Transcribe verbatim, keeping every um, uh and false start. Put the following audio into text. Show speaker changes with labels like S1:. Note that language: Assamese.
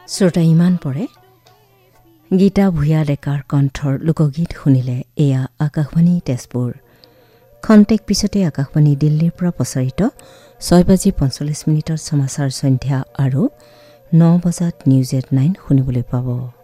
S1: শ্ৰোতা ইমান পৰে গীতা ভূঞা ডেকাৰ কণ্ঠৰ লোকগীত শুনিলে। এয়া আকাশবাণী তেজপুৰ। খন্তেক পিছতে আকাশবাণী দিল্লীৰ পৰা প্ৰচাৰিত ছয় বাজি পঞ্চল্লিছ মিনিটত সমাচাৰ সন্ধ্যা আৰু ন বজাত নিউজ এট নাইন শুনিবলৈ পাব।